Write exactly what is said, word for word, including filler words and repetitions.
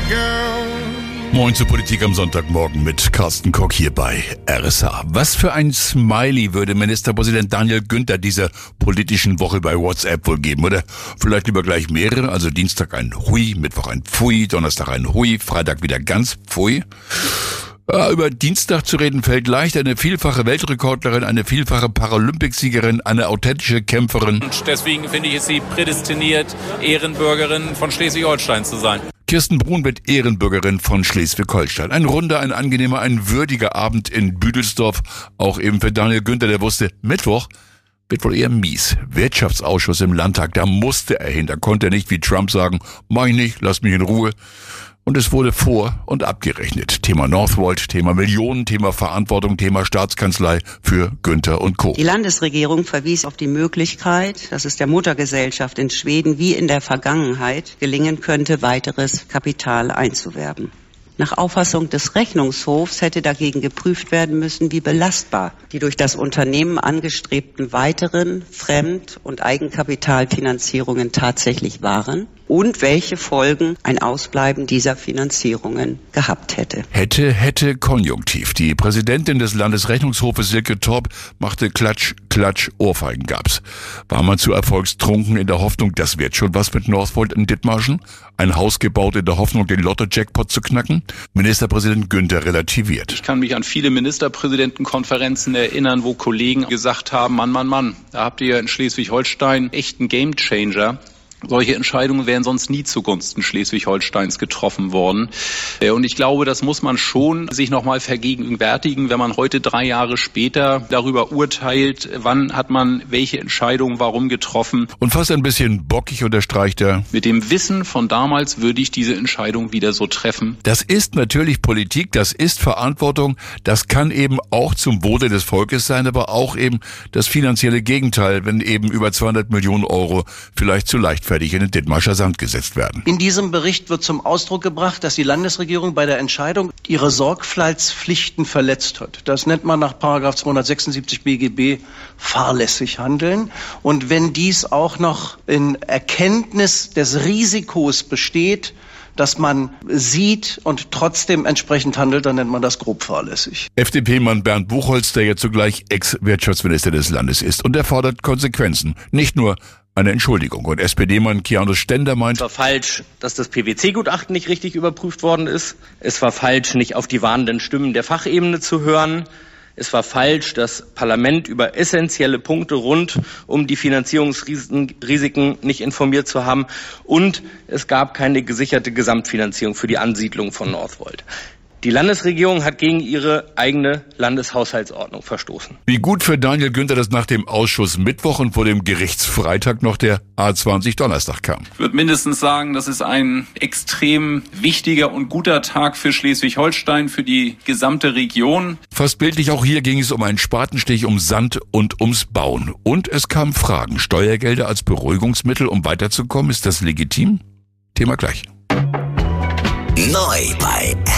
Moin zur Politik am Sonntagmorgen mit Carsten Koch hier bei R S H. Was für ein Smiley würde Ministerpräsident Daniel Günther dieser politischen Woche bei WhatsApp wohl geben? Oder vielleicht lieber gleich mehrere, also Dienstag ein Hui, Mittwoch ein Pfui, Donnerstag ein Hui, Freitag wieder ganz Pfui. Ja, über Dienstag zu reden fällt leicht. Eine vielfache Weltrekordlerin, eine vielfache Paralympicsiegerin, eine authentische Kämpferin. Und deswegen finde ich, ist sie prädestiniert, Ehrenbürgerin von Schleswig-Holstein zu sein. Kirsten Brun wird Ehrenbürgerin von Schleswig-Holstein. Ein runder, ein angenehmer, ein würdiger Abend in Büdelsdorf. Auch eben für Daniel Günther, der wusste, Mittwoch wird wohl eher mies. Wirtschaftsausschuss im Landtag, da musste er hin. Da konnte er nicht wie Trump sagen, mach ich nicht, lass mich in Ruhe. Und es wurde vor- und abgerechnet. Thema Northvolt, Thema Millionen, Thema Verantwortung, Thema Staatskanzlei für Günther und Co. Die Landesregierung verwies auf die Möglichkeit, dass es der Muttergesellschaft in Schweden wie in der Vergangenheit gelingen könnte, weiteres Kapital einzuwerben. Nach Auffassung des Rechnungshofs hätte dagegen geprüft werden müssen, wie belastbar die durch das Unternehmen angestrebten weiteren Fremd- und Eigenkapitalfinanzierungen tatsächlich waren und welche Folgen ein Ausbleiben dieser Finanzierungen gehabt hätte. Hätte, hätte, Konjunktiv. Die Präsidentin des Landesrechnungshofes Silke Torp machte Klatsch, Klatsch, Ohrfeigen gab's. War man zu erfolgstrunken in der Hoffnung, das wird schon was mit Northvolt in Dithmarschen? Ein Haus gebaut in der Hoffnung, den Lotto-Jackpot zu knacken? Ministerpräsident Günther relativiert. Ich kann mich an viele Ministerpräsidentenkonferenzen erinnern, wo Kollegen gesagt haben, Mann, Mann, Mann, da habt ihr in Schleswig-Holstein echt einen Gamechanger. Solche Entscheidungen wären sonst nie zugunsten Schleswig-Holsteins getroffen worden. Und ich glaube, das muss man schon sich nochmal vergegenwärtigen, wenn man heute drei Jahre später darüber urteilt, wann hat man welche Entscheidung warum getroffen. Und fast ein bisschen bockig unterstreicht er. Mit dem Wissen von damals würde ich diese Entscheidung wieder so treffen. Das ist natürlich Politik, das ist Verantwortung, das kann eben auch zum Wohle des Volkes sein, aber auch eben das finanzielle Gegenteil, wenn eben über zweihundert Millionen Euro vielleicht zu leichtfertig in den Dithmarscher Sand gesetzt werden. In diesem Bericht wird zum Ausdruck gebracht, dass die Landesregierung bei der Entscheidung ihre Sorgfaltspflichten verletzt hat. Das nennt man nach Paragraph zweihundertsechsundsiebzig B G B fahrlässig handeln. Und wenn dies auch noch in Erkenntnis des Risikos besteht, dass man sieht und trotzdem entsprechend handelt, dann nennt man das grob fahrlässig. F D P-Mann Bernd Buchholz, der jetzt zugleich Ex-Wirtschaftsminister des Landes ist. Und er fordert Konsequenzen. Nicht nur eine Entschuldigung. Und S P D-Mann Kianus Stender meint, es war falsch, dass das P W C-Gutachten nicht richtig überprüft worden ist. Es war falsch, nicht auf die warnenden Stimmen der Fachebene zu hören. Es war falsch, das Parlament über essentielle Punkte rund um die Finanzierungsrisiken nicht informiert zu haben. Und es gab keine gesicherte Gesamtfinanzierung für die Ansiedlung von Northvolt. Die Landesregierung hat gegen ihre eigene Landeshaushaltsordnung verstoßen. Wie gut für Daniel Günther, dass nach dem Ausschuss Mittwoch und vor dem Gerichtsfreitag noch der A zwanzig Donnerstag kam. Ich würde mindestens sagen, das ist ein extrem wichtiger und guter Tag für Schleswig-Holstein, für die gesamte Region. Fast bildlich auch hier ging es um einen Spatenstich, um Sand und ums Bauen. Und es kamen Fragen. Steuergelder als Beruhigungsmittel, um weiterzukommen, ist das legitim? Thema gleich. Neu bei